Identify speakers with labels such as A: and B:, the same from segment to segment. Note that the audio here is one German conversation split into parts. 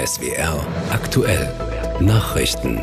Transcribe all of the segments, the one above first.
A: SWR aktuell Nachrichten.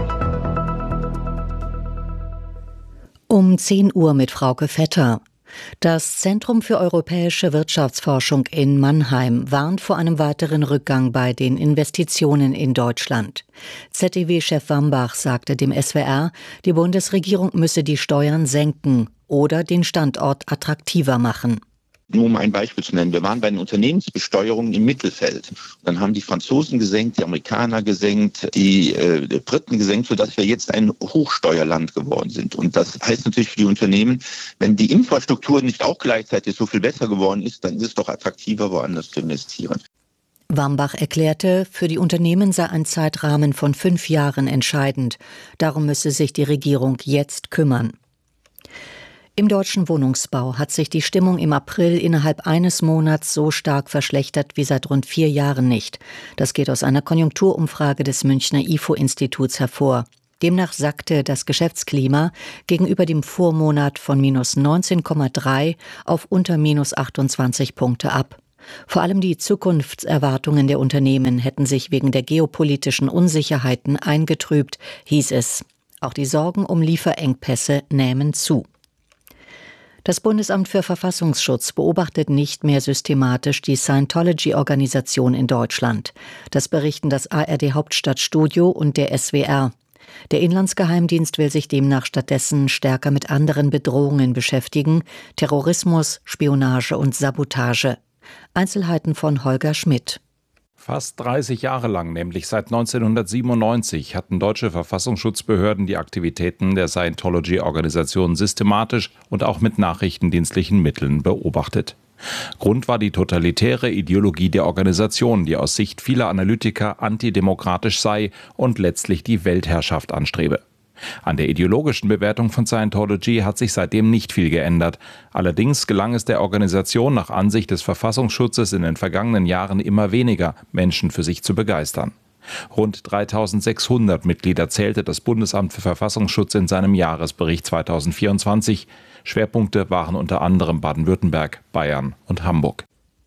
B: Um 10 Uhr mit Frauke Vetter. Das Zentrum für europäische Wirtschaftsforschung in Mannheim warnt vor einem weiteren Rückgang bei den Investitionen in Deutschland. ZEW-Chef Wambach sagte dem SWR, die Bundesregierung müsse die Steuern senken oder den Standort attraktiver machen.
C: Nur um ein Beispiel zu nennen, wir waren bei den Unternehmensbesteuerungen im Mittelfeld. Dann haben die Franzosen gesenkt, die Amerikaner gesenkt, die Briten gesenkt, sodass wir jetzt ein Hochsteuerland geworden sind. Und das heißt natürlich für die Unternehmen, wenn die Infrastruktur nicht auch gleichzeitig so viel besser geworden ist, dann ist es doch attraktiver, woanders zu investieren.
B: Wambach erklärte, für die Unternehmen sei ein Zeitrahmen von 5 Jahren entscheidend. Darum müsse sich die Regierung jetzt kümmern. Im deutschen Wohnungsbau hat sich die Stimmung im April innerhalb eines Monats so stark verschlechtert wie seit rund 4 Jahren nicht. Das geht aus einer Konjunkturumfrage des Münchner IFO-Instituts hervor. Demnach sackte das Geschäftsklima gegenüber dem Vormonat von minus 19,3 auf unter minus 28 Punkte ab. Vor allem die Zukunftserwartungen der Unternehmen hätten sich wegen der geopolitischen Unsicherheiten eingetrübt, hieß es. Auch die Sorgen um Lieferengpässe nähmen zu. Das Bundesamt für Verfassungsschutz beobachtet nicht mehr systematisch die Scientology-Organisation in Deutschland. Das berichten das ARD-Hauptstadtstudio und der SWR. Der Inlandsgeheimdienst will sich demnach stattdessen stärker mit anderen Bedrohungen beschäftigen: Terrorismus, Spionage und Sabotage. Einzelheiten von Holger Schmidt.
D: Fast 30 Jahre lang, nämlich seit 1997, hatten deutsche Verfassungsschutzbehörden die Aktivitäten der Scientology-Organisation systematisch und auch mit nachrichtendienstlichen Mitteln beobachtet. Grund war die totalitäre Ideologie der Organisation, die aus Sicht vieler Analytiker antidemokratisch sei und letztlich die Weltherrschaft anstrebe. An der ideologischen Bewertung von Scientology hat sich seitdem nicht viel geändert. Allerdings gelang es der Organisation nach Ansicht des Verfassungsschutzes in den vergangenen Jahren immer weniger, Menschen für sich zu begeistern. Rund 3600 Mitglieder zählte das Bundesamt für Verfassungsschutz in seinem Jahresbericht 2024. Schwerpunkte waren unter anderem Baden-Württemberg, Bayern und Hamburg.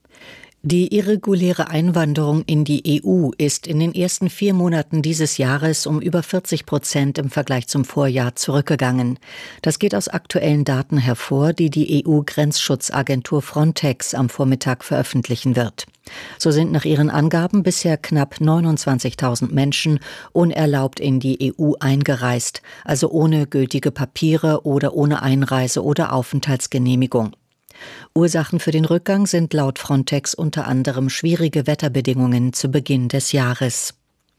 B: Die irreguläre Einwanderung in die EU ist in den ersten 4 Monaten dieses Jahres um über 40% im Vergleich zum Vorjahr zurückgegangen. Das geht aus aktuellen Daten hervor, die die EU-Grenzschutzagentur Frontex am Vormittag veröffentlichen wird. So sind nach ihren Angaben bisher knapp 29.000 Menschen unerlaubt in die EU eingereist, also ohne gültige Papiere oder ohne Einreise- oder Aufenthaltsgenehmigung. Ursachen für den Rückgang sind laut Frontex unter anderem schwierige Wetterbedingungen zu Beginn des Jahres.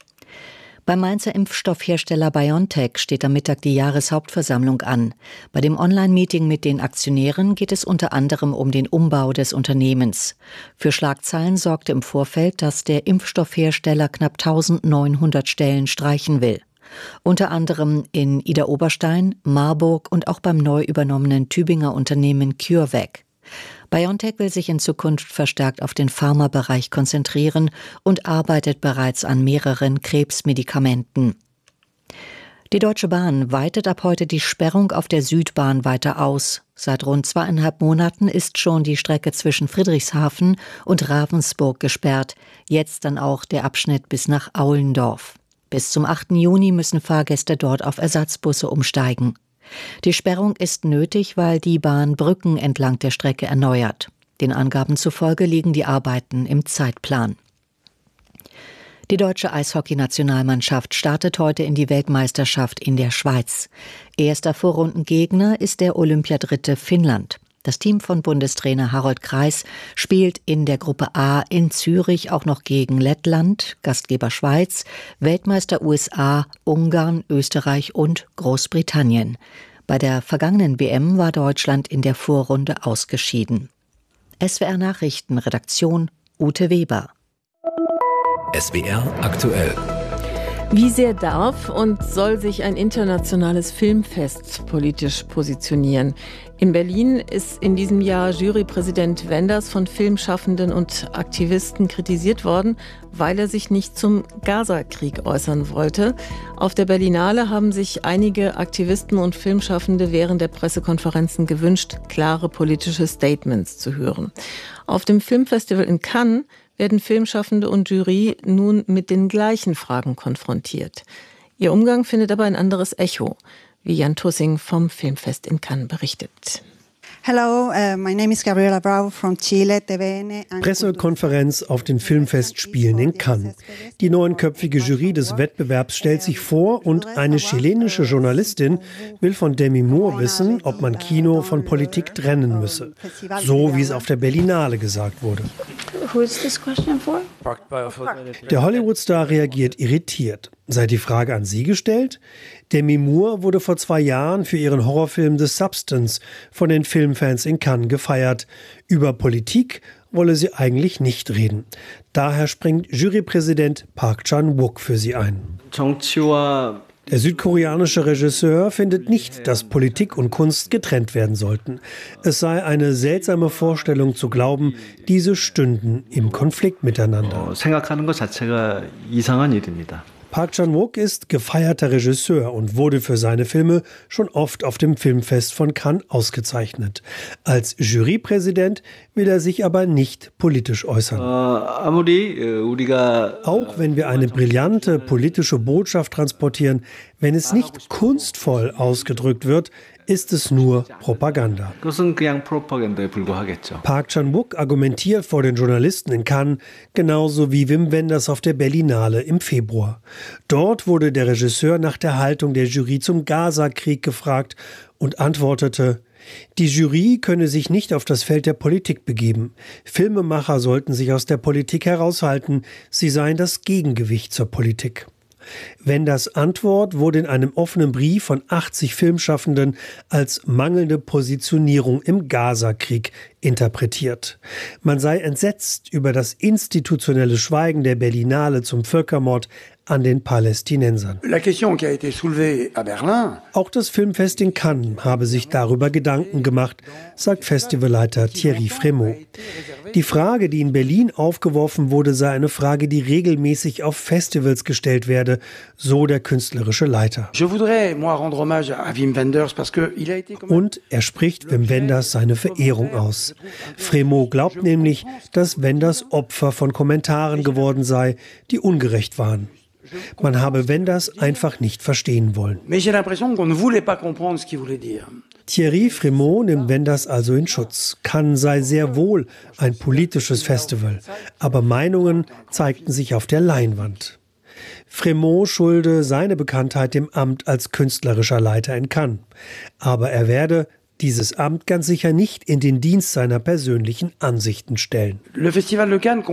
B: Beim Mainzer Impfstoffhersteller BioNTech steht am Mittag die Jahreshauptversammlung an. Bei dem Online-Meeting mit den Aktionären geht es unter anderem um den Umbau des Unternehmens. Für Schlagzeilen sorgte im Vorfeld, dass der Impfstoffhersteller knapp 1900 Stellen streichen will. Unter anderem in Idar-Oberstein, Marburg und auch beim neu übernommenen Tübinger Unternehmen CureVac. BioNTech will sich in Zukunft verstärkt auf den Pharmabereich konzentrieren und arbeitet bereits an mehreren Krebsmedikamenten. Die Deutsche Bahn weitet ab heute die Sperrung auf der Südbahn weiter aus. Seit rund 2,5 Monaten ist schon die Strecke zwischen Friedrichshafen und Ravensburg gesperrt, jetzt dann auch der Abschnitt bis nach Aulendorf. Bis zum 8. Juni müssen Fahrgäste dort auf Ersatzbusse umsteigen. Die Sperrung ist nötig, weil die Bahn Brücken entlang der Strecke erneuert. Den Angaben zufolge liegen die Arbeiten im Zeitplan. Die deutsche Eishockey-Nationalmannschaft startet heute in die Weltmeisterschaft in der Schweiz. Erster Vorrundengegner ist der Olympiadritte Finnland. Das Team von Bundestrainer Harold Kreis spielt in der Gruppe A in Zürich auch noch gegen Lettland, Gastgeber Schweiz, Weltmeister USA, Ungarn, Österreich und Großbritannien. Bei der vergangenen WM war Deutschland in der Vorrunde ausgeschieden. SWR Nachrichten, Redaktion Ute Weber.
A: SWR aktuell.
E: Wie sehr darf und soll sich ein internationales Filmfest politisch positionieren? In Berlin ist in diesem Jahr Jurypräsident Wenders von Filmschaffenden und Aktivisten kritisiert worden, weil er sich nicht zum Gaza-Krieg äußern wollte. Auf der Berlinale haben sich einige Aktivisten und Filmschaffende während der Pressekonferenzen gewünscht, klare politische Statements zu hören. Auf dem Filmfestival in Cannes werden Filmschaffende und Jury nun mit den gleichen Fragen konfrontiert. Ihr Umgang findet aber ein anderes Echo, wie Jan Tussing vom Filmfest in Cannes berichtet.
F: Hello, my name is Gabriela Bravo from Chile, TVN.
G: Pressekonferenz auf den Filmfestspielen in Cannes. Die neunköpfige Jury des Wettbewerbs stellt sich vor und eine chilenische Journalistin will von Demi Moore wissen, ob man Kino von Politik trennen müsse. So wie es auf der Berlinale gesagt wurde.
F: Who is this question for?
G: Der Hollywood-Star reagiert irritiert. Sei die Frage an Sie gestellt? Demi Moore wurde vor 2 Jahren für ihren Horrorfilm The Substance von den Filmfans in Cannes gefeiert. Über Politik wolle sie eigentlich nicht reden. Daher springt Jurypräsident Park Chan-wook für sie ein. Der südkoreanische Regisseur findet nicht, dass Politik und Kunst getrennt werden sollten. Es sei eine seltsame Vorstellung zu glauben, diese stünden im Konflikt miteinander. Park Chan-wook ist gefeierter Regisseur und wurde für seine Filme schon oft auf dem Filmfest von Cannes ausgezeichnet. Als Jurypräsident will er sich aber nicht politisch äußern. Auch wenn wir eine brillante politische Botschaft transportieren, wenn es nicht kunstvoll ausgedrückt wird, ist es nur Propaganda. Park Chan-wook argumentiert vor den Journalisten in Cannes, genauso wie Wim Wenders auf der Berlinale im Februar. Dort wurde der Regisseur nach der Haltung der Jury zum Gaza-Krieg gefragt und antwortete: Die Jury könne sich nicht auf das Feld der Politik begeben. Filmemacher sollten sich aus der Politik heraushalten, sie seien das Gegengewicht zur Politik. Wenders Antwort wurde in einem offenen Brief von 80 Filmschaffenden als mangelnde Positionierung im Gaza-Krieg interpretiert. Man sei entsetzt über das institutionelle Schweigen der Berlinale zum Völkermord an den Palästinensern. Auch das Filmfest in Cannes habe sich darüber Gedanken gemacht, sagt Festivalleiter Thierry Frémaux. Die Frage, die in Berlin aufgeworfen wurde, sei eine Frage, die regelmäßig auf Festivals gestellt werde, so der künstlerische Leiter. Und er spricht Wim Wenders seine Verehrung aus. Frémaux glaubt nämlich, dass Wenders Opfer von Kommentaren geworden sei, die ungerecht waren. Man habe Wenders einfach nicht verstehen wollen. Thierry Frémaux nimmt Wenders also in Schutz. Cannes sei sehr wohl ein politisches Festival, aber Meinungen zeigten sich auf der Leinwand. Frémaux schulde seine Bekanntheit dem Amt als künstlerischer Leiter in Cannes. Aber er werde dieses Amt ganz sicher nicht in den Dienst seiner persönlichen Ansichten stellen. Das Festival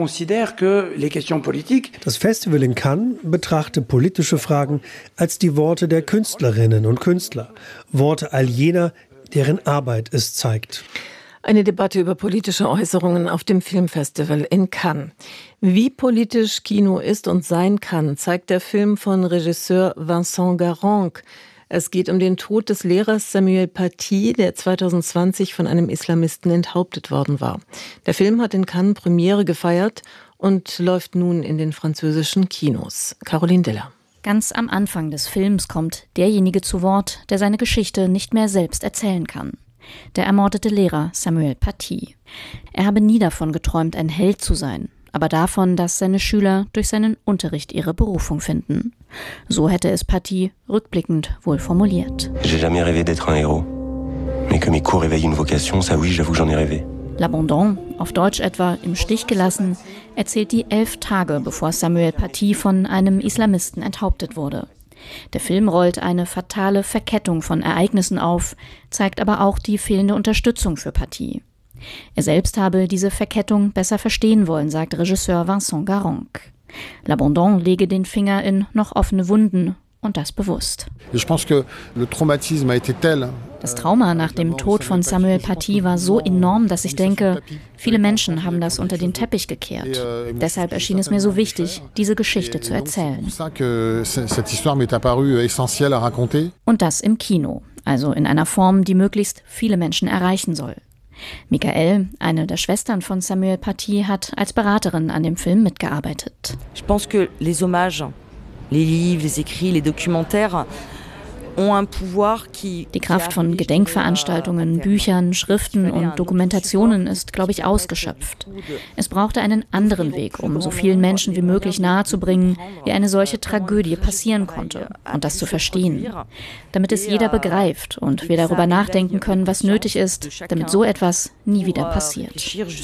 G: in Cannes betrachte politische Fragen als die Worte der Künstlerinnen und Künstler, Worte all jener, deren Arbeit es zeigt.
E: Eine Debatte über politische Äußerungen auf dem Filmfestival in Cannes. Wie politisch Kino ist und sein kann, zeigt der Film von Regisseur Vincent Garanque. Es geht um den Tod des Lehrers Samuel Paty, der 2020 von einem Islamisten enthauptet worden war. Der Film hat in Cannes Premiere gefeiert und läuft nun in den französischen Kinos. Caroline Diller.
H: Ganz am Anfang des Films kommt derjenige zu Wort, der seine Geschichte nicht mehr selbst erzählen kann. Der ermordete Lehrer Samuel Paty. Er habe nie davon geträumt, ein Held zu sein, aber davon, dass seine Schüler durch seinen Unterricht ihre Berufung finden. So hätte es Paty rückblickend wohl formuliert.
I: J'ai jamais rêvé d'être un héros. Mais que mes cours éveillent une vocation, ça oui, j'avoue, j'en ai rêvé.
H: L'Abandon, auf Deutsch etwa im Stich gelassen, erzählt die 11 Tage, bevor Samuel Paty von einem Islamisten enthauptet wurde. Der Film rollt eine fatale Verkettung von Ereignissen auf, zeigt aber auch die fehlende Unterstützung für Paty. Er selbst habe diese Verkettung besser verstehen wollen, sagt Regisseur Vincent Garanque. L'Abandon lege den Finger in noch offene Wunden und das bewusst. Das Trauma nach dem Tod von Samuel Paty war so enorm, dass ich denke, viele Menschen haben das unter den Teppich gekehrt. Deshalb erschien es mir so wichtig, diese Geschichte zu erzählen. Und das im Kino, also in einer Form, die möglichst viele Menschen erreichen soll. Michael, eine der Schwestern von Samuel Paty, hat als Beraterin an dem Film mitgearbeitet.
J: Ich pense que les hommages, les livres, les écrits, les documentaires
H: Die Kraft von Gedenkveranstaltungen, Büchern, Schriften und Dokumentationen ist, glaube ich, ausgeschöpft. Es brauchte einen anderen Weg, um so vielen Menschen wie möglich nahezubringen, wie eine solche Tragödie passieren konnte und das zu verstehen. Damit es jeder begreift und wir darüber nachdenken können, was nötig ist, damit so etwas nie wieder passiert.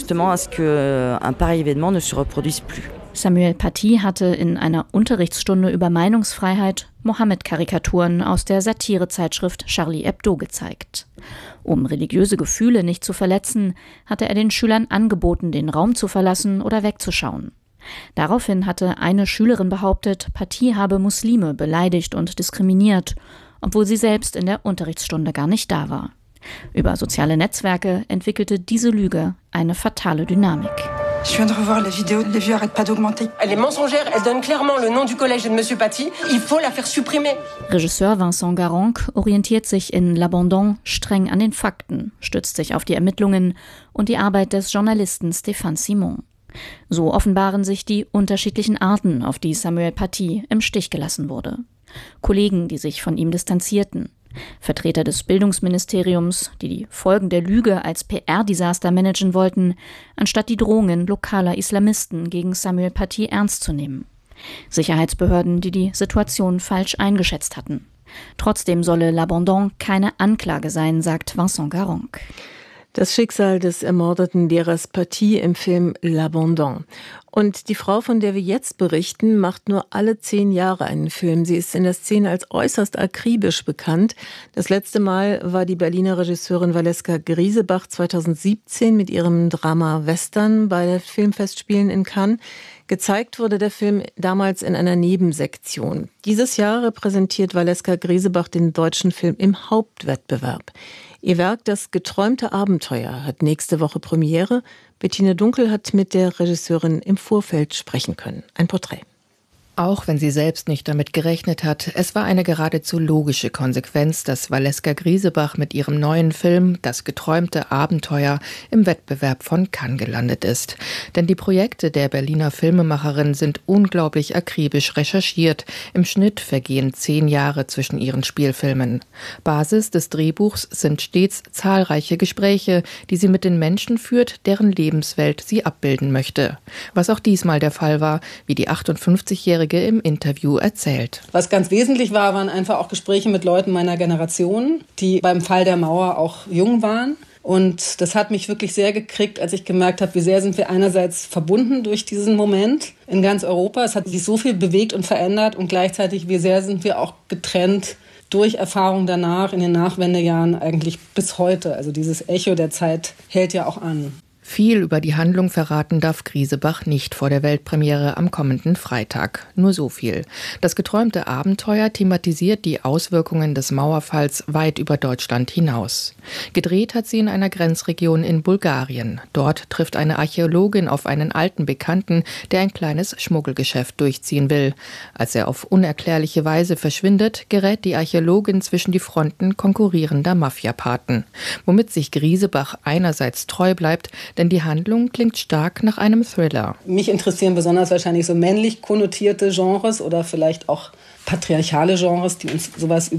H: Samuel Paty hatte in einer Unterrichtsstunde über Meinungsfreiheit Mohammed-Karikaturen aus der Satirezeitschrift Charlie Hebdo gezeigt. Um religiöse Gefühle nicht zu verletzen, hatte er den Schülern angeboten, den Raum zu verlassen oder wegzuschauen. Daraufhin hatte eine Schülerin behauptet, Paty habe Muslime beleidigt und diskriminiert, obwohl sie selbst in der Unterrichtsstunde gar nicht da war. Über soziale Netzwerke entwickelte diese Lüge eine fatale Dynamik.
J: Je viens de revoir la vidéo, les vues arrêtent pas d'augmenter. Elle est mensongère, elle donne clairement le nom du collège de Monsieur Paty. Il faut la faire supprimer.
H: Regisseur Vincent Garanc orientiert sich in L'Abandon streng an den Fakten, stützt sich auf die Ermittlungen und die Arbeit des Journalisten Stéphane Simon. So offenbaren sich die unterschiedlichen Arten, auf die Samuel Paty im Stich gelassen wurde. Kollegen, die sich von ihm distanzierten. Vertreter des Bildungsministeriums, die die Folgen der Lüge als PR-Desaster managen wollten, anstatt die Drohungen lokaler Islamisten gegen Samuel Paty ernst zu nehmen. Sicherheitsbehörden, die die Situation falsch eingeschätzt hatten. Trotzdem solle L'Abandon keine Anklage sein, sagt Vincent Garanc.
E: Das Schicksal des ermordeten Lehrers Paty im Film L'Abandon. Und die Frau, von der wir jetzt berichten, macht nur alle 10 Jahre einen Film. Sie ist in der Szene als äußerst akribisch bekannt. Das letzte Mal war die Berliner Regisseurin Valeska Griesebach 2017 mit ihrem Drama Western bei den Filmfestspielen in Cannes. Gezeigt wurde der Film damals in einer Nebensektion. Dieses Jahr repräsentiert Valeska Griesebach den deutschen Film im Hauptwettbewerb. Ihr Werk Das geträumte Abenteuer hat nächste Woche Premiere. Bettina Dunkel hat mit der Regisseurin im Vorfeld sprechen können. Ein Porträt.
K: Auch wenn sie selbst nicht damit gerechnet hat, es war eine geradezu logische Konsequenz, dass Valeska Griesebach mit ihrem neuen Film Das geträumte Abenteuer im Wettbewerb von Cannes gelandet ist. Denn die Projekte der Berliner Filmemacherin sind unglaublich akribisch recherchiert. Im Schnitt vergehen 10 Jahre zwischen ihren Spielfilmen. Basis des Drehbuchs sind stets zahlreiche Gespräche, die sie mit den Menschen führt, deren Lebenswelt sie abbilden möchte. Was auch diesmal der Fall war, wie die 58-jährige im Interview erzählt.
L: Was ganz wesentlich war, waren einfach auch Gespräche mit Leuten meiner Generation, die beim Fall der Mauer auch jung waren. Und das hat mich wirklich sehr gekriegt, als ich gemerkt habe, wie sehr sind wir einerseits verbunden durch diesen Moment in ganz Europa. Es hat sich so viel bewegt und verändert und gleichzeitig, wie sehr sind wir auch getrennt durch Erfahrungen danach, in den Nachwendejahren eigentlich bis heute. Also dieses Echo der Zeit hält ja auch an.
K: Viel über die Handlung verraten darf Griesebach nicht vor der Weltpremiere am kommenden Freitag. Nur so viel. Das geträumte Abenteuer thematisiert die Auswirkungen des Mauerfalls weit über Deutschland hinaus. Gedreht hat sie in einer Grenzregion in Bulgarien. Dort trifft eine Archäologin auf einen alten Bekannten, der ein kleines Schmuggelgeschäft durchziehen will. Als er auf unerklärliche Weise verschwindet, gerät die Archäologin zwischen die Fronten konkurrierender Mafiapaten. Womit sich Griesebach einerseits treu bleibt, denn die Handlung klingt stark nach einem Thriller.
L: Mich interessieren besonders wahrscheinlich so männlich konnotierte Genres oder vielleicht auch patriarchale Genres, die uns sowas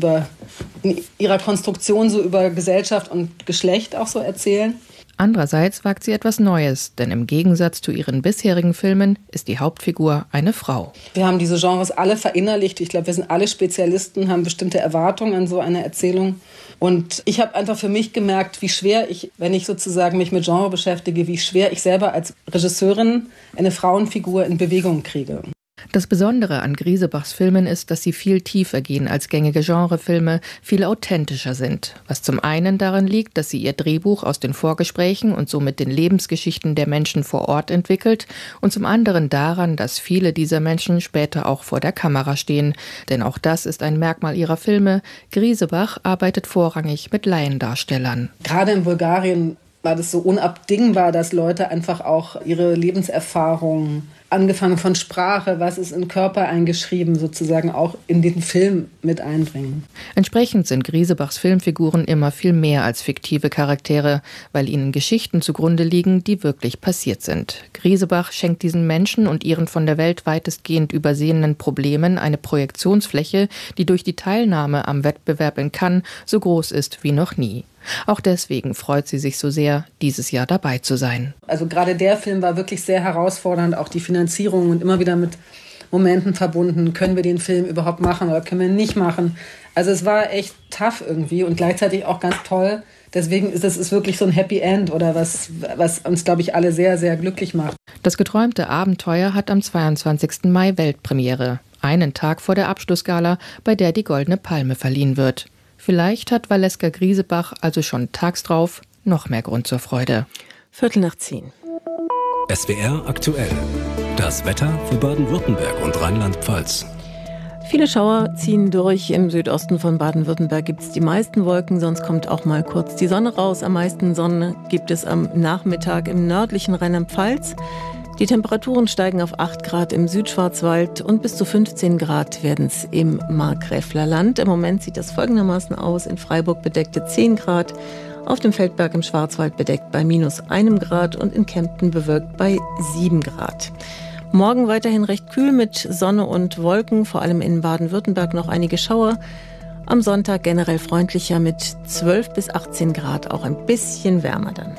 L: in ihrer Konstruktion so über Gesellschaft und Geschlecht auch so erzählen.
K: Andererseits wagt sie etwas Neues, denn im Gegensatz zu ihren bisherigen Filmen ist die Hauptfigur eine Frau.
L: Wir haben diese Genres alle verinnerlicht. Ich glaube, wir sind alle Spezialisten, haben bestimmte Erwartungen an so eine Erzählung. Und ich habe einfach für mich gemerkt, wie schwer ich, wenn ich sozusagen mich mit Genre beschäftige, wie schwer ich selber als Regisseurin eine Frauenfigur in Bewegung kriege.
K: Das Besondere an Griesebachs Filmen ist, dass sie viel tiefer gehen als gängige Genrefilme, viel authentischer sind. Was zum einen daran liegt, dass sie ihr Drehbuch aus den Vorgesprächen und somit den Lebensgeschichten der Menschen vor Ort entwickelt und zum anderen daran, dass viele dieser Menschen später auch vor der Kamera stehen. Denn auch das ist ein Merkmal ihrer Filme. Griesebach arbeitet vorrangig mit Laiendarstellern.
L: Gerade in Bulgarien war das so unabdingbar, dass Leute einfach auch ihre Lebenserfahrung, angefangen von Sprache, was ist in Körper eingeschrieben, sozusagen auch in den Film mit einbringen.
K: Entsprechend sind Griesebachs Filmfiguren immer viel mehr als fiktive Charaktere, weil ihnen Geschichten zugrunde liegen, die wirklich passiert sind. Griesebach schenkt diesen Menschen und ihren von der Welt weitestgehend übersehenen Problemen eine Projektionsfläche, die durch die Teilnahme am Wettbewerb in Cannes so groß ist wie noch nie. Auch deswegen freut sie sich so sehr, dieses Jahr dabei zu sein.
L: Also gerade der Film war wirklich sehr herausfordernd, auch die Finanzierung und immer wieder mit Momenten verbunden. Können wir den Film überhaupt machen oder können wir ihn nicht machen? Also es war echt tough irgendwie und gleichzeitig auch ganz toll. Deswegen ist es wirklich so ein Happy End oder was uns, glaube ich, alle sehr, sehr glücklich macht.
K: Das geträumte Abenteuer hat am 22. Mai Weltpremiere. Einen Tag vor der Abschlussgala, bei der die Goldene Palme verliehen wird. Vielleicht hat Valeska Griesebach also schon tags drauf noch mehr Grund zur Freude.
E: 9:15.
A: SWR aktuell. Das Wetter für Baden-Württemberg und Rheinland-Pfalz.
E: Viele Schauer ziehen durch. Im Südosten von Baden-Württemberg gibt es die meisten Wolken, sonst kommt auch mal kurz die Sonne raus. Am meisten Sonne gibt es am Nachmittag im nördlichen Rheinland-Pfalz. Die Temperaturen steigen auf 8 Grad im Südschwarzwald und bis zu 15 Grad werden es im Markgräfler Land. Im Moment sieht das folgendermaßen aus. In Freiburg bedeckte 10 Grad, auf dem Feldberg im Schwarzwald bedeckt bei -1 Grad und in Kempten bewölkt bei 7 Grad. Morgen weiterhin recht kühl mit Sonne und Wolken, vor allem in Baden-Württemberg noch einige Schauer. Am Sonntag generell freundlicher mit 12 bis 18 Grad, auch ein bisschen wärmer dann.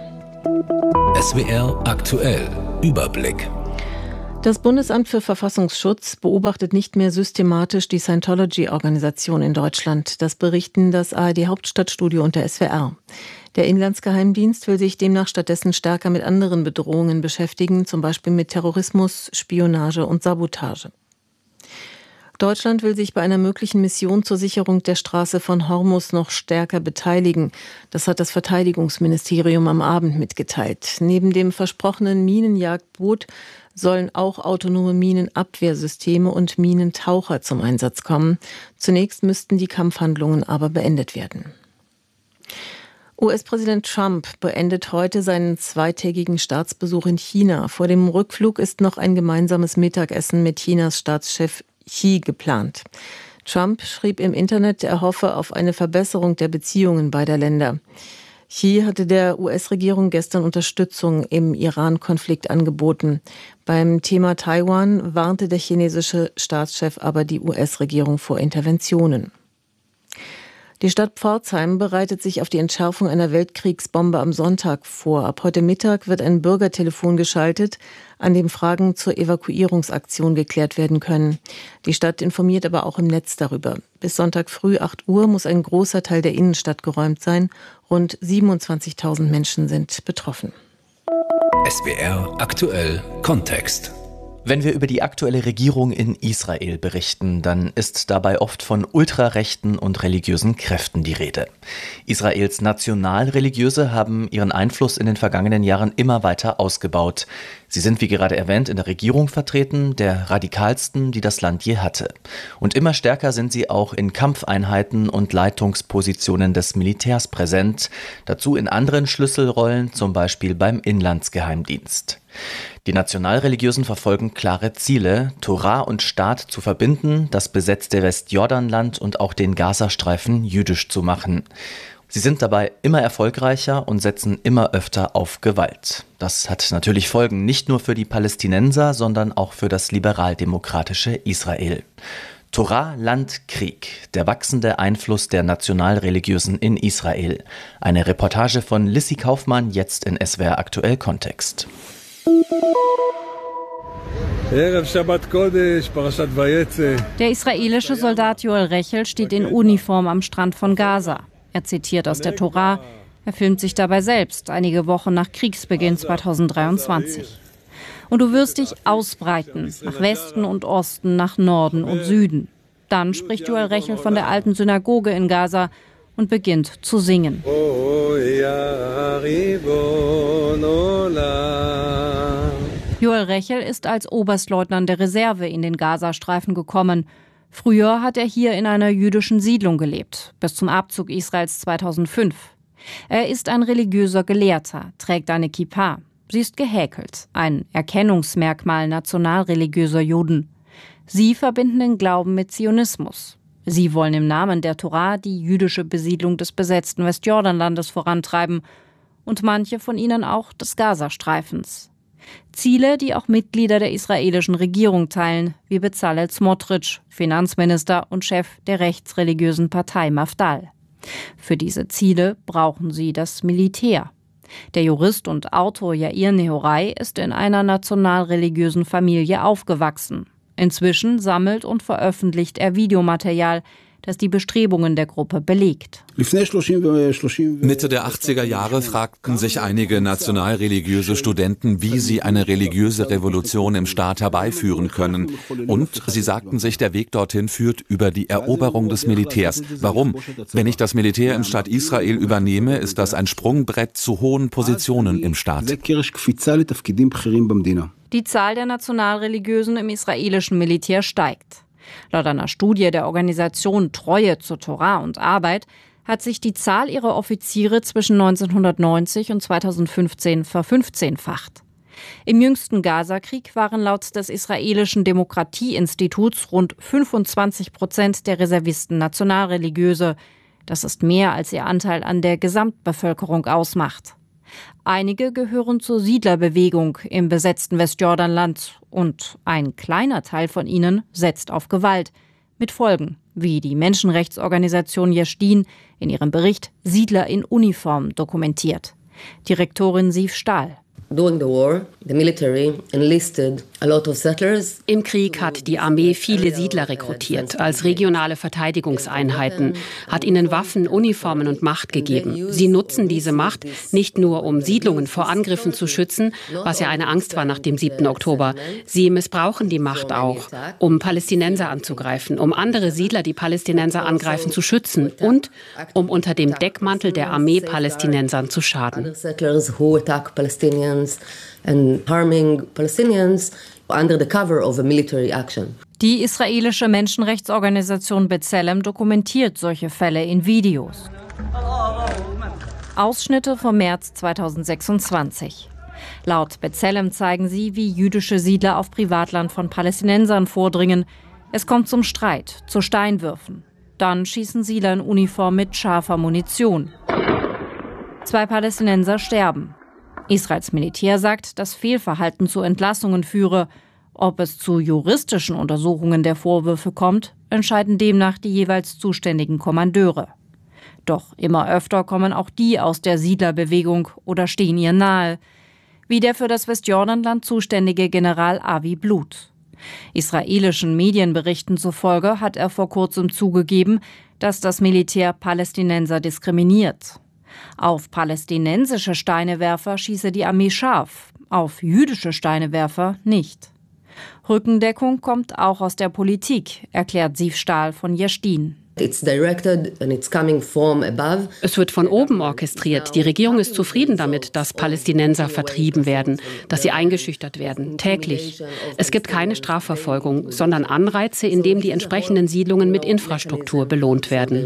A: SWR aktuell. Überblick.
E: Das Bundesamt für Verfassungsschutz beobachtet nicht mehr systematisch die Scientology-Organisation in Deutschland. Das berichten das ARD-Hauptstadtstudio und der SWR. Der Inlandsgeheimdienst will sich demnach stattdessen stärker mit anderen Bedrohungen beschäftigen, zum Beispiel mit Terrorismus, Spionage und Sabotage. Deutschland will sich bei einer möglichen Mission zur Sicherung der Straße von Hormuz noch stärker beteiligen. Das hat das Verteidigungsministerium am Abend mitgeteilt. Neben dem versprochenen Minenjagdboot sollen auch autonome Minenabwehrsysteme und Minentaucher zum Einsatz kommen. Zunächst müssten die Kampfhandlungen aber beendet werden. US-Präsident Trump beendet heute seinen zweitägigen Staatsbesuch in China. Vor dem Rückflug ist noch ein gemeinsames Mittagessen mit Chinas Staatschef Xi geplant. Trump schrieb im Internet, er hoffe auf eine Verbesserung der Beziehungen beider Länder. Xi hatte der US-Regierung gestern Unterstützung im Iran-Konflikt angeboten. Beim Thema Taiwan warnte der chinesische Staatschef aber die US-Regierung vor Interventionen. Die Stadt Pforzheim bereitet sich auf die Entschärfung einer Weltkriegsbombe am Sonntag vor. Ab heute Mittag wird ein Bürgertelefon geschaltet, an dem Fragen zur Evakuierungsaktion geklärt werden können. Die Stadt informiert aber auch im Netz darüber. Bis Sonntag früh 8 Uhr muss ein großer Teil der Innenstadt geräumt sein. Rund 27.000 Menschen sind betroffen.
A: SWR aktuell Kontext.
M: Wenn wir über die aktuelle Regierung in Israel berichten, dann ist dabei oft von ultrarechten und religiösen Kräften die Rede. Israels Nationalreligiöse haben ihren Einfluss in den vergangenen Jahren immer weiter ausgebaut. Sie sind, wie gerade erwähnt, in der Regierung vertreten, der radikalsten, die das Land je hatte. Und immer stärker sind sie auch in Kampfeinheiten und Leitungspositionen des Militärs präsent, dazu in anderen Schlüsselrollen, zum Beispiel beim Inlandsgeheimdienst. Die Nationalreligiösen verfolgen klare Ziele, Torah und Staat zu verbinden, das besetzte Westjordanland und auch den Gazastreifen jüdisch zu machen. Sie sind dabei immer erfolgreicher und setzen immer öfter auf Gewalt. Das hat natürlich Folgen nicht nur für die Palästinenser, sondern auch für das liberal-demokratische Israel. Torah, Land, Krieg. Der wachsende Einfluss der Nationalreligiösen in Israel. Eine Reportage von Lissy Kaufmann, jetzt in SWR aktuell Kontext.
N: Der israelische Soldat Joel Rechel steht in Uniform am Strand von Gaza. Er zitiert aus der Tora. Er filmt sich dabei selbst, einige Wochen nach Kriegsbeginn 2023. Und du wirst dich ausbreiten, nach Westen und Osten, nach Norden und Süden. Dann spricht Joel Rechel von der alten Synagoge in Gaza und beginnt zu singen. Joel Rechel ist als Oberstleutnant der Reserve in den Gazastreifen gekommen. Früher hat er hier in einer jüdischen Siedlung gelebt, bis zum Abzug Israels 2005. Er ist ein religiöser Gelehrter, trägt eine Kippa. Sie ist gehäkelt, ein Erkennungsmerkmal nationalreligiöser Juden. Sie verbinden den Glauben mit Zionismus. Sie wollen im Namen der Tora die jüdische Besiedlung des besetzten Westjordanlandes vorantreiben und manche von ihnen auch des Gazastreifens. Ziele, die auch Mitglieder der israelischen Regierung teilen, wie Bezalel Smotrich, Finanzminister und Chef der rechtsreligiösen Partei Mafdal. Für diese Ziele brauchen sie das Militär. Der Jurist und Autor Yair Nehorai ist in einer nationalreligiösen Familie aufgewachsen. Inzwischen sammelt und veröffentlicht er Videomaterial, das die Bestrebungen der Gruppe belegt.
O: Mitte der 80er Jahre fragten sich einige nationalreligiöse Studenten, wie sie eine religiöse Revolution im Staat herbeiführen können. Und sie sagten sich, der Weg dorthin führt über die Eroberung des Militärs. Warum? Wenn ich das Militär im Staat Israel übernehme, ist das ein Sprungbrett zu hohen Positionen im Staat.
N: Die Zahl der Nationalreligiösen im israelischen Militär steigt. Laut einer Studie der Organisation Treue zur Tora und Arbeit hat sich die Zahl ihrer Offiziere zwischen 1990 und 2015 verfünfzehnfacht. Im jüngsten Gazakrieg waren laut des israelischen Demokratieinstituts rund 25% der Reservisten Nationalreligiöse. Das ist mehr, als ihr Anteil an der Gesamtbevölkerung ausmacht. Einige gehören zur Siedlerbewegung im besetzten Westjordanland und ein kleiner Teil von ihnen setzt auf Gewalt, mit Folgen, wie die Menschenrechtsorganisation Yeshdin in ihrem Bericht Siedler in Uniform dokumentiert. Direktorin Siv Stahl.
P: Im Krieg hat die Armee viele Siedler rekrutiert als regionale Verteidigungseinheiten, hat ihnen Waffen, Uniformen und Macht gegeben. Sie nutzen diese Macht nicht nur, um Siedlungen vor Angriffen zu schützen, was ja eine Angst war nach dem 7. Oktober. Sie missbrauchen die Macht auch, um Palästinenser anzugreifen, um andere Siedler, die Palästinenser angreifen, zu schützen und um unter dem Deckmantel der Armee Palästinensern zu schaden.
N: And harming Palestinians under the cover of a military action. Die israelische Menschenrechtsorganisation B'Tselem dokumentiert solche Fälle in Videos. Ausschnitte vom März 2026. Laut B'Tselem zeigen sie, wie jüdische Siedler auf Privatland von Palästinensern vordringen. Es kommt zum Streit, zu Steinwürfen. Dann schießen Siedler in Uniform mit scharfer Munition. 2 Palästinenser sterben. Israels Militär sagt, dass Fehlverhalten zu Entlassungen führe. Ob es zu juristischen Untersuchungen der Vorwürfe kommt, entscheiden demnach die jeweils zuständigen Kommandeure. Doch immer öfter kommen auch die aus der Siedlerbewegung oder stehen ihr nahe, wie der für das Westjordanland zuständige General Avi Blut. Israelischen Medienberichten zufolge hat er vor kurzem zugegeben, dass das Militär Palästinenser diskriminiert. Auf palästinensische Steinewerfer schieße die Armee scharf, auf jüdische Steinewerfer nicht. Rückendeckung kommt auch aus der Politik, erklärt Siv Stahl von Yeshdin.
P: Es wird von oben orchestriert. Die Regierung ist zufrieden damit, dass Palästinenser vertrieben werden, dass sie eingeschüchtert werden, täglich. Es gibt keine Strafverfolgung, sondern Anreize, indem die entsprechenden Siedlungen mit Infrastruktur belohnt werden.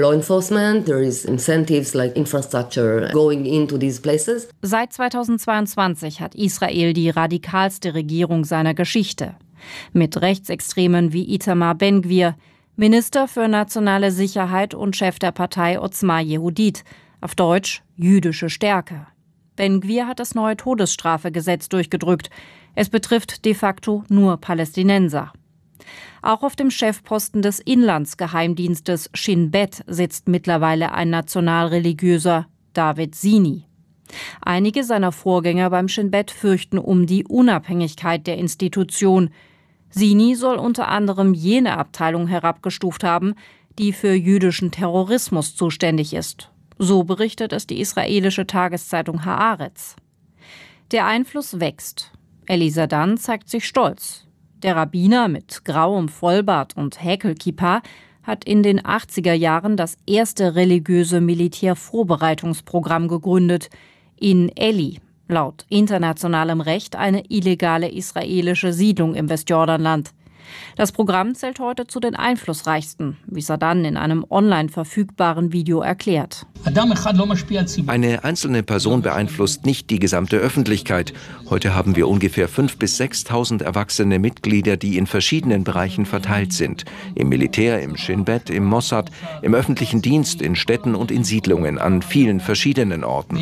N: Seit 2022 hat Israel die radikalste Regierung seiner Geschichte. Mit Rechtsextremen wie Itamar Ben-Gvir, Minister für nationale Sicherheit und Chef der Partei Otzma Yehudit, auf Deutsch jüdische Stärke. Ben-Gvir hat das neue Todesstrafegesetz durchgedrückt. Es betrifft de facto nur Palästinenser. Auch auf dem Chefposten des Inlandsgeheimdienstes Shin Bet sitzt mittlerweile ein nationalreligiöser, David Sini. Einige seiner Vorgänger beim Shin Bet fürchten um die Unabhängigkeit der Institution. Sini soll unter anderem jene Abteilung herabgestuft haben, die für jüdischen Terrorismus zuständig ist. So berichtet es die israelische Tageszeitung Haaretz. Der Einfluss wächst. Elisa Dan zeigt sich stolz. Der Rabbiner mit grauem Vollbart und Häkelkippa hat in den 80er Jahren das erste religiöse Militärvorbereitungsprogramm gegründet, in Eli. Laut internationalem Recht eine illegale israelische Siedlung im Westjordanland. Das Programm zählt heute zu den einflussreichsten, wie Sadan in einem online verfügbaren Video erklärt.
Q: Eine einzelne Person beeinflusst nicht die gesamte Öffentlichkeit. Heute haben wir ungefähr 5.000 bis 6.000 erwachsene Mitglieder, die in verschiedenen Bereichen verteilt sind. Im Militär, im Shin Bet, im Mossad, im öffentlichen Dienst, in Städten und in Siedlungen an vielen verschiedenen Orten.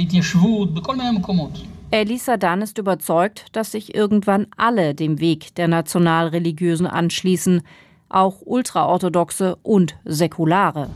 N: Elie Sadan ist überzeugt, dass sich irgendwann alle dem Weg der Nationalreligiösen anschließen, auch Ultraorthodoxe und Säkulare.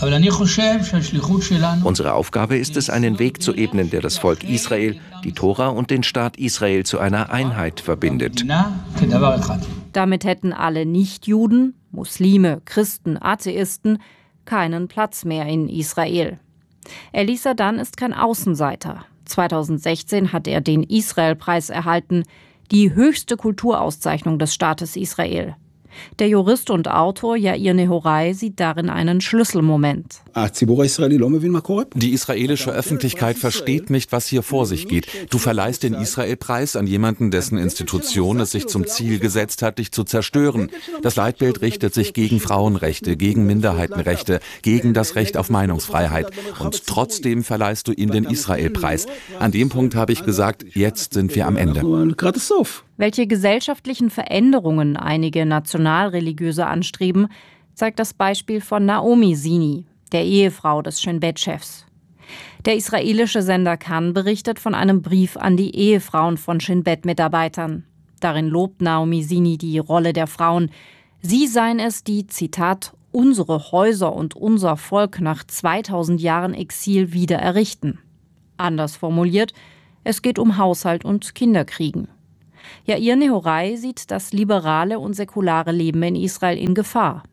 Q: Unsere Aufgabe ist es, einen Weg zu ebnen, der das Volk Israel, die Tora und den Staat Israel zu einer Einheit verbindet.
N: Damit hätten alle Nichtjuden, Muslime, Christen, Atheisten keinen Platz mehr in Israel. Elie Sadan ist kein Außenseiter. 2016 hat er den Israel-Preis erhalten, die höchste Kulturauszeichnung des Staates Israel. Der Jurist und Autor Yair Nehorai sieht darin einen Schlüsselmoment.
O: Die israelische Öffentlichkeit versteht nicht, was hier vor sich geht. Du verleihst den Israel-Preis an jemanden, dessen Institution es sich zum Ziel gesetzt hat, dich zu zerstören. Das Leitbild richtet sich gegen Frauenrechte, gegen Minderheitenrechte, gegen das Recht auf Meinungsfreiheit. Und trotzdem verleihst du ihm den Israel-Preis. An dem Punkt habe ich gesagt, jetzt sind wir am Ende.
N: Welche gesellschaftlichen Veränderungen einige Nationalreligiöse anstreben, zeigt das Beispiel von Naomi Sini, der Ehefrau des Shin Bet-Chefs. Der israelische Sender Kan berichtet von einem Brief an die Ehefrauen von Shin Bet-Mitarbeitern. Darin lobt Naomi Sini die Rolle der Frauen. Sie seien es, die, Zitat, unsere Häuser und unser Volk nach 2000 Jahren Exil wieder errichten. Anders formuliert, es geht um Haushalt und Kinderkriegen. Yair Nehorai sieht das liberale und säkulare Leben in Israel in Gefahr.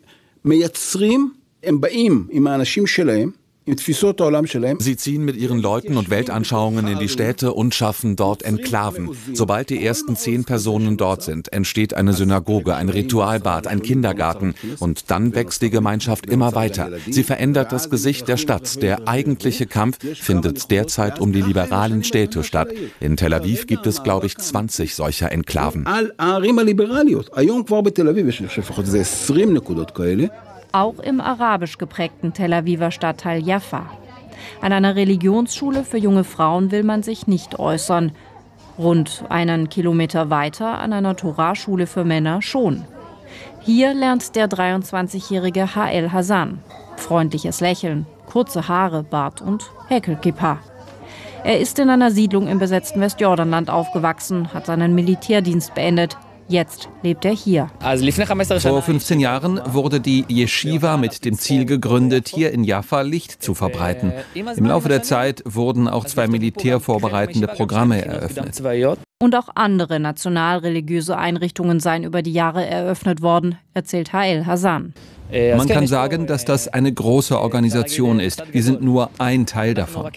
O: Sie ziehen mit ihren Leuten und Weltanschauungen in die Städte und schaffen dort Enklaven. Sobald die ersten 10 Personen dort sind, entsteht eine Synagoge, ein Ritualbad, ein Kindergarten. Und dann wächst die Gemeinschaft immer weiter. Sie verändert das Gesicht der Stadt. Der eigentliche Kampf findet derzeit um die liberalen Städte statt. In Tel Aviv gibt es, glaube ich, 20 solcher Enklaven.
N: Auch im arabisch geprägten Tel Aviver Stadtteil Jaffa. An einer Religionsschule für junge Frauen will man sich nicht äußern. Rund einen Kilometer weiter an einer Toraschule für Männer schon. Hier lernt der 23-jährige Hael Hassan. Freundliches Lächeln, kurze Haare, Bart und Häkelkippa. Er ist in einer Siedlung im besetzten Westjordanland aufgewachsen, hat seinen Militärdienst beendet. Jetzt lebt er hier.
R: Vor 15 Jahren wurde die Yeshiva mit dem Ziel gegründet, hier in Jaffa Licht zu verbreiten. Im Laufe der Zeit wurden auch 2 militärvorbereitende Programme eröffnet.
N: Und auch andere nationalreligiöse Einrichtungen seien über die Jahre eröffnet worden, erzählt Hael Hassan.
R: Man kann sagen, dass das eine große Organisation ist. Wir sind nur ein Teil davon.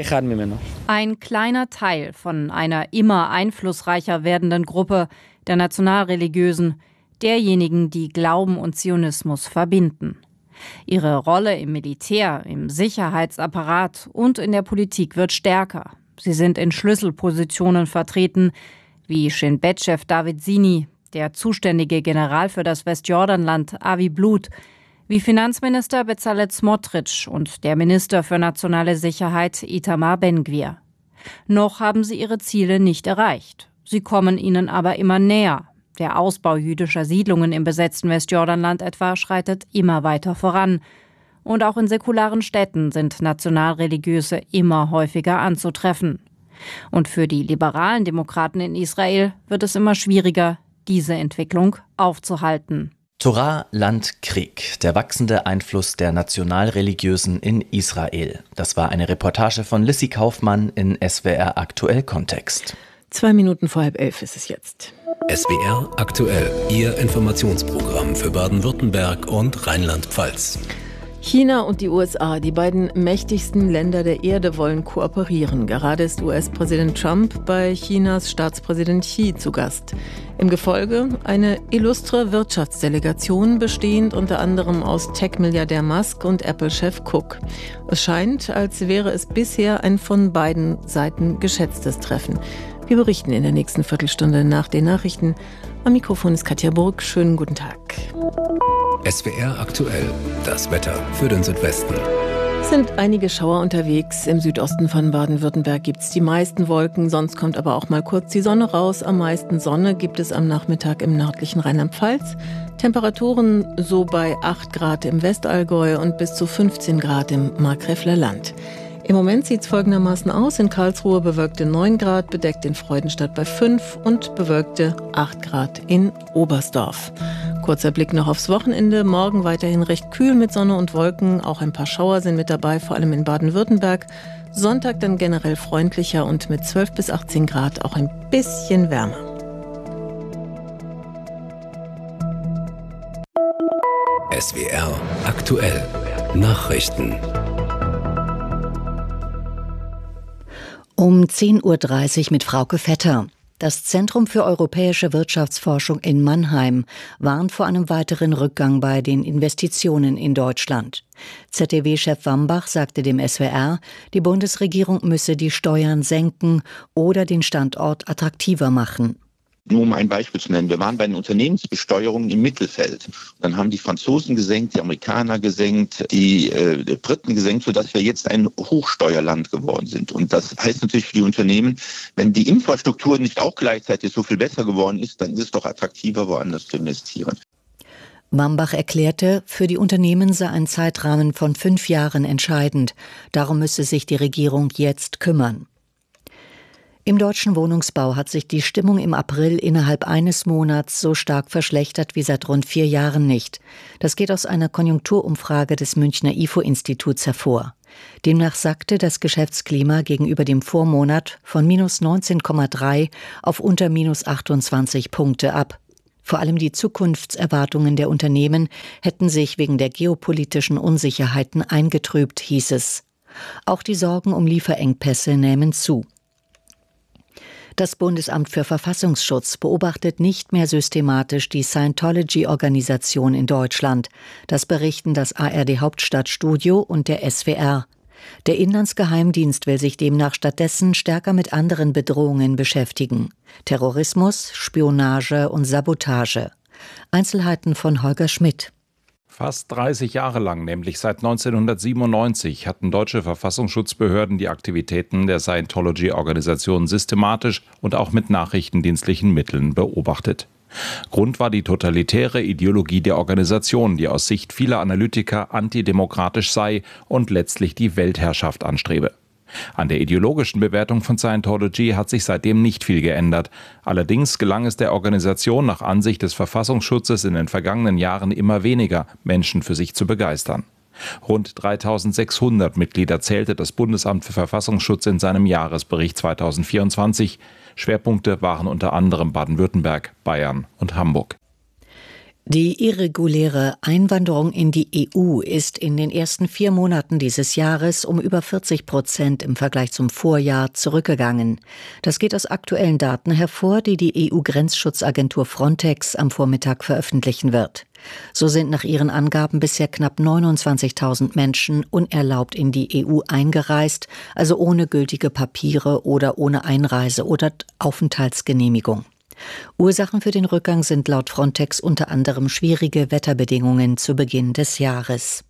N: Ein kleiner Teil von einer immer einflussreicher werdenden Gruppe der Nationalreligiösen, derjenigen, die Glauben und Zionismus verbinden. Ihre Rolle im Militär, im Sicherheitsapparat und in der Politik wird stärker. Sie sind in Schlüsselpositionen vertreten, wie Shin Bet-Chef David Sini, der zuständige General für das Westjordanland Avi Blut, wie Finanzminister Bezalel Smotrich und der Minister für nationale Sicherheit Itamar Ben-Gvir. Noch haben sie ihre Ziele nicht erreicht. Sie kommen ihnen aber immer näher. Der Ausbau jüdischer Siedlungen im besetzten Westjordanland etwa schreitet immer weiter voran. Und auch in säkularen Städten sind Nationalreligiöse immer häufiger anzutreffen. Und für die liberalen Demokraten in Israel wird es immer schwieriger, diese Entwicklung aufzuhalten.
M: Tora, Land, Krieg. Der wachsende Einfluss der Nationalreligiösen in Israel. Das war eine Reportage von Lissy Kaufmann in SWR Aktuell Kontext.
E: 2 Minuten vor 10:30 ist es jetzt.
A: SWR Aktuell, Ihr Informationsprogramm für Baden-Württemberg und Rheinland-Pfalz.
E: China und die USA, die beiden mächtigsten Länder der Erde, wollen kooperieren. Gerade ist US-Präsident Trump bei Chinas Staatspräsident Xi zu Gast. Im Gefolge eine illustre Wirtschaftsdelegation, bestehend unter anderem aus Tech-Milliardär Musk und Apple-Chef Cook. Es scheint, als wäre es bisher ein von beiden Seiten geschätztes Treffen. Wir berichten in der nächsten Viertelstunde nach den Nachrichten. Am Mikrofon ist Katja Burg. Schönen guten Tag.
A: SWR aktuell, das Wetter für den Südwesten.
E: Es sind einige Schauer unterwegs. Im Südosten von Baden-Württemberg gibt es die meisten Wolken, sonst kommt aber auch mal kurz die Sonne raus. Am meisten Sonne gibt es am Nachmittag im nördlichen Rheinland-Pfalz. Temperaturen so bei 8 Grad im Westallgäu und bis zu 15 Grad im Markgräfler Land. Im Moment sieht es folgendermaßen aus. In Karlsruhe bewölkte 9 Grad, bedeckt in Freudenstadt bei 5 und bewölkte 8 Grad in Oberstdorf. Kurzer Blick noch aufs Wochenende. Morgen weiterhin recht kühl mit Sonne und Wolken. Auch ein paar Schauer sind mit dabei, vor allem in Baden-Württemberg. Sonntag dann generell freundlicher und mit 12 bis 18 Grad auch ein bisschen wärmer.
A: SWR aktuell. Nachrichten.
B: Um 10.30 Uhr mit Frauke Vetter. Das Zentrum für europäische Wirtschaftsforschung in Mannheim warnt vor einem weiteren Rückgang bei den Investitionen in Deutschland. ZDW-Chef Wambach sagte dem SWR, die Bundesregierung müsse die Steuern senken oder den Standort attraktiver machen.
C: Nur um ein Beispiel zu nennen, wir waren bei den Unternehmensbesteuerungen im Mittelfeld. Dann haben die Franzosen gesenkt, die Amerikaner gesenkt, die Briten gesenkt, sodass wir jetzt ein Hochsteuerland geworden sind. Und das heißt natürlich für die Unternehmen, wenn die Infrastruktur nicht auch gleichzeitig so viel besser geworden ist, dann ist es doch attraktiver, woanders zu investieren.
B: Wambach erklärte, für die Unternehmen sei ein Zeitrahmen von 5 Jahren entscheidend. Darum müsse sich die Regierung jetzt kümmern. Im deutschen Wohnungsbau hat sich die Stimmung im April innerhalb eines Monats so stark verschlechtert wie seit rund 4 Jahren nicht. Das geht aus einer Konjunkturumfrage des Münchner IFO-Instituts hervor. Demnach sackte das Geschäftsklima gegenüber dem Vormonat von minus 19,3 auf unter minus 28 Punkte ab. Vor allem die Zukunftserwartungen der Unternehmen hätten sich wegen der geopolitischen Unsicherheiten eingetrübt, hieß es. Auch die Sorgen um Lieferengpässe nehmen zu. Das Bundesamt für Verfassungsschutz beobachtet nicht mehr systematisch die Scientology-Organisation in Deutschland. Das berichten das ARD-Hauptstadtstudio und der SWR. Der Inlandsgeheimdienst will sich demnach stattdessen stärker mit anderen Bedrohungen beschäftigen. Terrorismus, Spionage und Sabotage. Einzelheiten von Holger Schmidt.
D: Fast 30 Jahre lang, nämlich seit 1997, hatten deutsche Verfassungsschutzbehörden die Aktivitäten der Scientology-Organisation systematisch und auch mit nachrichtendienstlichen Mitteln beobachtet. Grund war die totalitäre Ideologie der Organisation, die aus Sicht vieler Analytiker antidemokratisch sei und letztlich die Weltherrschaft anstrebe. An der ideologischen Bewertung von Scientology hat sich seitdem nicht viel geändert. Allerdings gelang es der Organisation nach Ansicht des Verfassungsschutzes in den vergangenen Jahren immer weniger, Menschen für sich zu begeistern. Rund 3.600 Mitglieder zählte das Bundesamt für Verfassungsschutz in seinem Jahresbericht 2024. Schwerpunkte waren unter anderem Baden-Württemberg, Bayern und Hamburg.
B: Die irreguläre Einwanderung in die EU ist in den ersten 4 Monaten dieses Jahres um über 40% im Vergleich zum Vorjahr zurückgegangen. Das geht aus aktuellen Daten hervor, die die EU-Grenzschutzagentur Frontex am Vormittag veröffentlichen wird. So sind nach ihren Angaben bisher knapp 29.000 Menschen unerlaubt in die EU eingereist, also ohne gültige Papiere oder ohne Einreise- oder Aufenthaltsgenehmigung. Ursachen für den Rückgang sind laut Frontex unter anderem schwierige Wetterbedingungen zu Beginn des Jahres.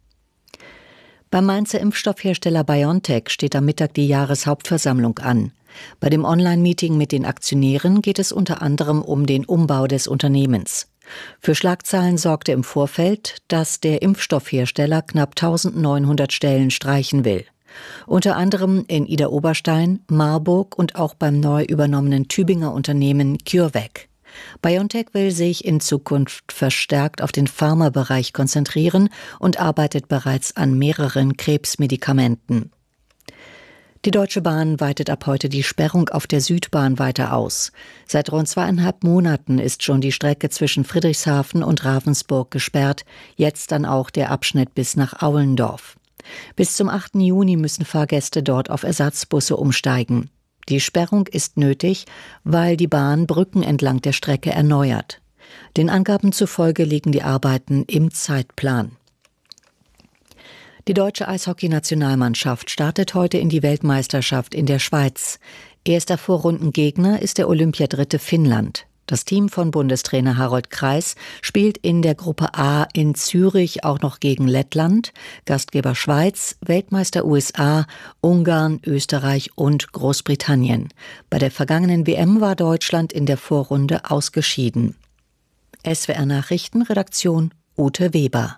B: Beim Mainzer Impfstoffhersteller BioNTech steht am Mittag die Jahreshauptversammlung an. Bei dem Online-Meeting mit den Aktionären geht es unter anderem um den Umbau des Unternehmens. Für Schlagzeilen sorgte im Vorfeld, dass der Impfstoffhersteller knapp 1.900 Stellen streichen will. Unter anderem in Idar-Oberstein, Marburg und auch beim neu übernommenen Tübinger Unternehmen CureVac. BioNTech will sich in Zukunft verstärkt auf den Pharmabereich konzentrieren und arbeitet bereits an mehreren Krebsmedikamenten. Die Deutsche Bahn weitet ab heute die Sperrung auf der Südbahn weiter aus. Seit rund 2,5 Monaten ist schon die Strecke zwischen Friedrichshafen und Ravensburg gesperrt, jetzt dann auch der Abschnitt bis nach Aulendorf. Bis zum 8. Juni müssen Fahrgäste dort auf Ersatzbusse umsteigen. Die Sperrung ist nötig, weil die Bahn Brücken entlang der Strecke erneuert. Den Angaben zufolge liegen die Arbeiten im Zeitplan. Die deutsche Eishockey-Nationalmannschaft startet heute in die Weltmeisterschaft in der Schweiz. Erster Vorrundengegner ist der Olympiadritte Finnland. Das Team von Bundestrainer Harold Kreis spielt in der Gruppe A in Zürich auch noch gegen Lettland, Gastgeber Schweiz, Weltmeister USA, Ungarn, Österreich und Großbritannien. Bei der vergangenen WM war Deutschland in der Vorrunde ausgeschieden. SWR Nachrichten, Redaktion Ute Weber.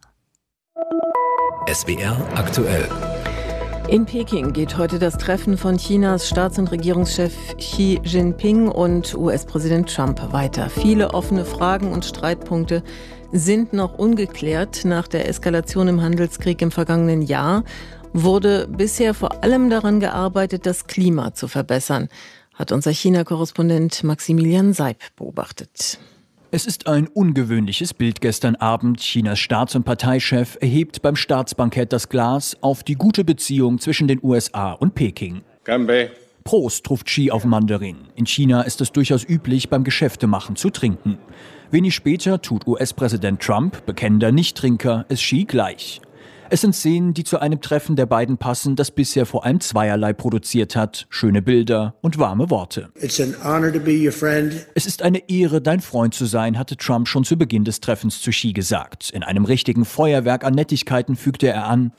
A: SWR aktuell.
E: In Peking geht heute das Treffen von Chinas Staats- und Regierungschef Xi Jinping und US-Präsident Trump weiter. Viele offene Fragen und Streitpunkte sind noch ungeklärt. Nach der Eskalation im Handelskrieg im vergangenen Jahr wurde bisher vor allem daran gearbeitet, das Klima zu verbessern, hat unser China-Korrespondent Maximilian Seib beobachtet.
S: Es ist ein ungewöhnliches Bild gestern Abend. Chinas Staats- und Parteichef erhebt beim Staatsbankett das Glas auf die gute Beziehung zwischen den USA und Peking. Prost, ruft Xi auf Mandarin. In China ist es durchaus üblich, beim Geschäftemachen zu trinken. Wenig später tut US-Präsident Trump, bekennender Nichttrinker, es Xi gleich. Es sind Szenen, die zu einem Treffen der beiden passen, das bisher vor allem zweierlei produziert hat. Schöne Bilder und warme Worte. Es ist eine Ehre, dein Freund zu sein, hatte Trump schon zu Beginn des Treffens zu Xi gesagt. In einem richtigen Feuerwerk an Nettigkeiten fügte er an,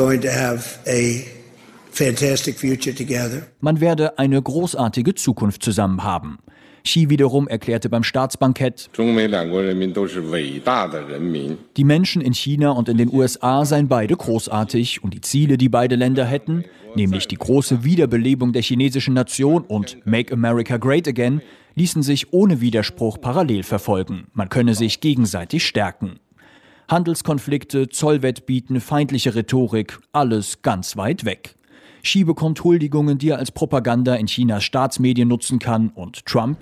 S: man werde eine großartige Zukunft zusammen haben. Xi wiederum erklärte beim Staatsbankett, die Menschen in China und in den USA seien beide großartig und die Ziele, die beide Länder hätten, nämlich die große Wiederbelebung der chinesischen Nation und Make America Great Again, ließen sich ohne Widerspruch parallel verfolgen. Man könne sich gegenseitig stärken. Handelskonflikte, Zollwettbieten, feindliche Rhetorik, alles ganz weit weg. Xi bekommt Huldigungen, die er als Propaganda in Chinas Staatsmedien nutzen kann, und Trump,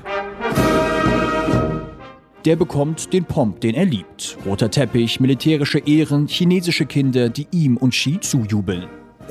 S: der bekommt den Pomp, den er liebt. Roter Teppich, militärische Ehren, chinesische Kinder, die ihm und Xi zujubeln.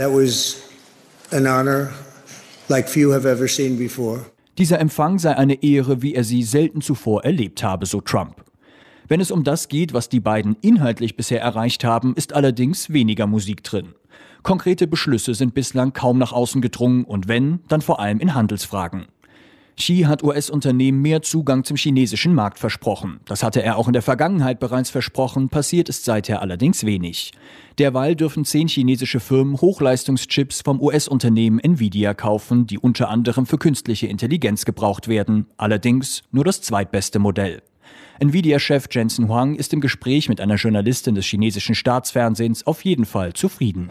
S: Dieser Empfang sei eine Ehre, wie er sie selten zuvor erlebt habe, so Trump. Wenn es um das geht, was die beiden inhaltlich bisher erreicht haben, ist allerdings weniger Musik drin. Konkrete Beschlüsse sind bislang kaum nach außen gedrungen und wenn, dann vor allem in Handelsfragen. Xi hat US-Unternehmen mehr Zugang zum chinesischen Markt versprochen. Das hatte er auch in der Vergangenheit bereits versprochen, passiert ist seither allerdings wenig. Derweil dürfen 10 chinesische Firmen Hochleistungschips vom US-Unternehmen Nvidia kaufen, die unter anderem für künstliche Intelligenz gebraucht werden. Allerdings nur das zweitbeste Modell. Nvidia-Chef Jensen Huang ist im Gespräch mit einer Journalistin des chinesischen Staatsfernsehens auf jeden Fall zufrieden.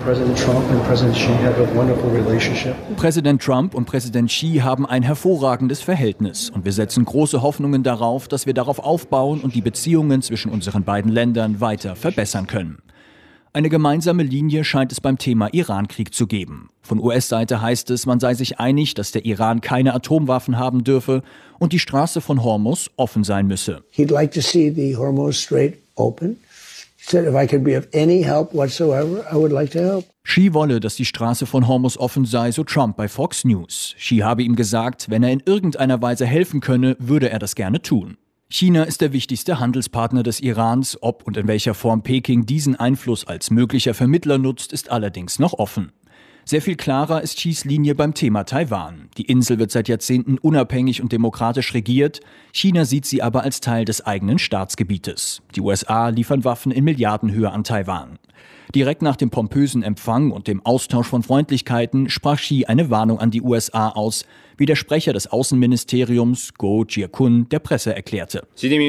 S: Präsident Trump und Präsident Xi haben ein hervorragendes Verhältnis und wir setzen große Hoffnungen darauf, dass wir darauf aufbauen und die Beziehungen zwischen unseren beiden Ländern weiter verbessern können. Eine gemeinsame Linie scheint es beim Thema Irankrieg zu geben. Von US-Seite heißt es, man sei sich einig, dass der Iran keine Atomwaffen haben dürfe und die Straße von Hormuz offen sein müsse. He'd like to see the Hormuz Strait open. He said, if I could be of any help whatsoever, I would like to help. Xi wolle, dass die Straße von Hormuz offen sei, so Trump bei Fox News. Xi habe ihm gesagt, wenn er in irgendeiner Weise helfen könne, würde er das gerne tun. China ist der wichtigste Handelspartner des Irans. Ob und in welcher Form Peking diesen Einfluss als möglicher Vermittler nutzt, ist allerdings noch offen. Sehr viel klarer ist Xis Linie beim Thema Taiwan. Die Insel wird seit Jahrzehnten unabhängig und demokratisch regiert. China sieht sie aber als Teil des eigenen Staatsgebietes. Die USA liefern Waffen in Milliardenhöhe an Taiwan. Direkt nach dem pompösen Empfang und dem Austausch von Freundlichkeiten sprach Xi eine Warnung an die USA aus, wie der Sprecher des Außenministeriums, Go Jiakun, der Presse erklärte.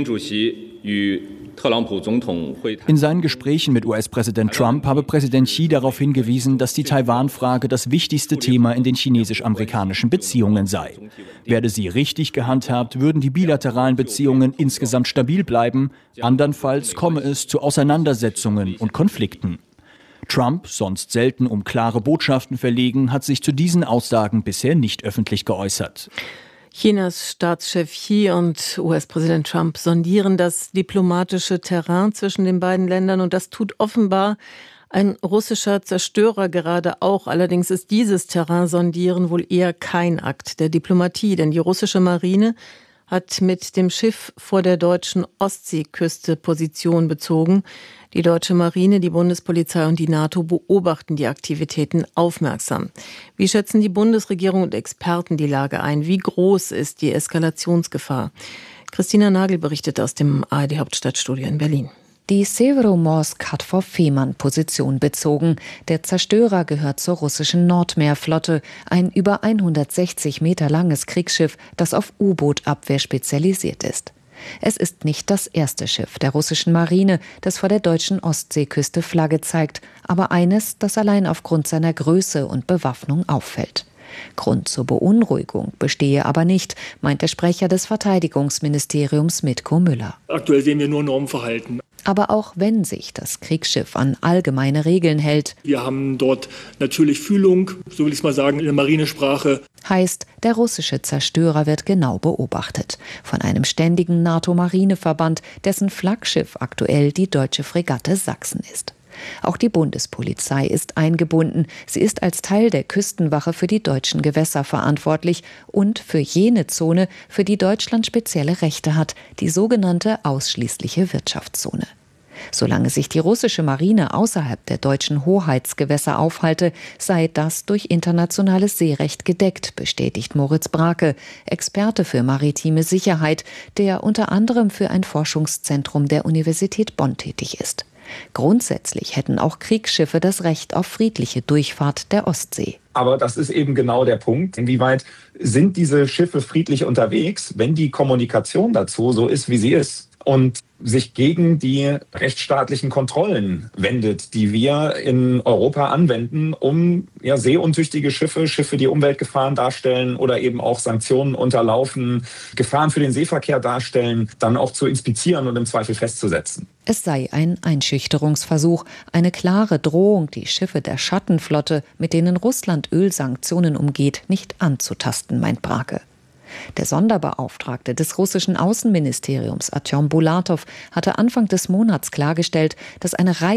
S: In seinen Gesprächen mit US-Präsident Trump habe Präsident Xi darauf hingewiesen, dass die Taiwan-Frage das wichtigste Thema in den chinesisch-amerikanischen Beziehungen sei. Werde sie richtig gehandhabt, würden die bilateralen Beziehungen insgesamt stabil bleiben, andernfalls komme es zu Auseinandersetzungen und Konflikten. Trump, sonst selten um klare Botschaften verlegen, hat sich zu diesen Aussagen bisher nicht öffentlich geäußert.
E: Chinas Staatschef Xi und US-Präsident Trump sondieren das diplomatische Terrain zwischen den beiden Ländern und das tut offenbar ein russischer Zerstörer gerade auch. Allerdings ist dieses Terrain-Sondieren wohl eher kein Akt der Diplomatie, denn die russische Marine hat mit dem Schiff vor der deutschen Ostseeküste Position bezogen. Die deutsche Marine, die Bundespolizei und die NATO beobachten die Aktivitäten aufmerksam. Wie schätzen die Bundesregierung und Experten die Lage ein? Wie groß ist die Eskalationsgefahr? Christina Nagel berichtet aus dem ARD-Hauptstadtstudio in Berlin.
B: Die Severomorsk hat vor Fehmarn Position bezogen. Der Zerstörer gehört zur russischen Nordmeerflotte, ein über 160 Meter langes Kriegsschiff, das auf U-Boot-Abwehr spezialisiert ist. Es ist nicht das erste Schiff der russischen Marine, das vor der deutschen Ostseeküste Flagge zeigt, aber eines, das allein aufgrund seiner Größe und Bewaffnung auffällt. Grund zur Beunruhigung bestehe aber nicht, meint der Sprecher des Verteidigungsministeriums Mitko Müller.
T: Aktuell sehen wir nur Normverhalten.
B: Aber auch wenn sich das Kriegsschiff an allgemeine Regeln hält.
T: Wir haben dort natürlich Fühlung, so will ich es mal sagen, in der Marinesprache.
B: Heißt, der russische Zerstörer wird genau beobachtet. Von einem ständigen NATO-Marineverband, dessen Flaggschiff aktuell die deutsche Fregatte Sachsen ist. Auch die Bundespolizei ist eingebunden. Sie ist als Teil der Küstenwache für die deutschen Gewässer verantwortlich und für jene Zone, für die Deutschland spezielle Rechte hat, die sogenannte ausschließliche Wirtschaftszone. Solange sich die russische Marine außerhalb der deutschen Hoheitsgewässer aufhalte, sei das durch internationales Seerecht gedeckt, bestätigt Moritz Brake, Experte für maritime Sicherheit, der unter anderem für ein Forschungszentrum der Universität Bonn tätig ist. Grundsätzlich hätten auch Kriegsschiffe das Recht auf friedliche Durchfahrt der Ostsee.
U: Aber das ist eben genau der Punkt. Inwieweit sind diese Schiffe friedlich unterwegs, wenn die Kommunikation dazu so ist, wie sie ist und sich gegen die rechtsstaatlichen Kontrollen wendet, die wir in Europa anwenden, um seeuntüchtige Schiffe, die Umweltgefahren darstellen oder eben auch Sanktionen unterlaufen, Gefahren für den Seeverkehr darstellen, dann auch zu inspizieren und im Zweifel festzusetzen.
B: Es sei ein Einschüchterungsversuch, eine klare Drohung, die Schiffe der Schattenflotte, mit denen Russland Ölsanktionen umgeht, nicht anzutasten, meint Brake. Der Sonderbeauftragte des russischen Außenministeriums, Artyom Bulatow, hatte Anfang des Monats klargestellt, dass eine Reihe